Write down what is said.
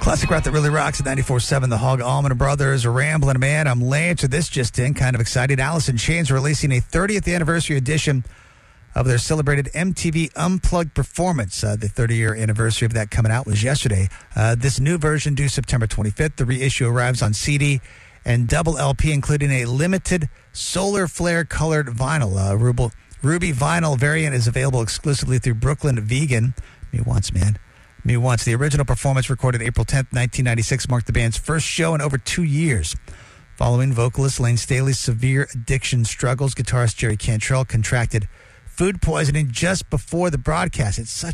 Classic rock that really rocks at 94.7 The Hog. Allman Brothers, Ramblin' Man. I'm Lance. This just in, kind of excited. Alice in Chains releasing a 30th anniversary edition of their celebrated MTV Unplugged performance. The 30-year anniversary of that coming out was yesterday. This new version due September 25th. The reissue arrives on CD and double LP, including a limited solar flare colored vinyl. Ruby vinyl variant is available exclusively through Brooklyn Vegan. Me once, man. Me Once. The original performance, recorded April 10th, 1996, marked the band's first show in over 2 years. Following vocalist Lane Staley's severe addiction struggles, guitarist Jerry Cantrell contracted food poisoning just before the broadcast. It's such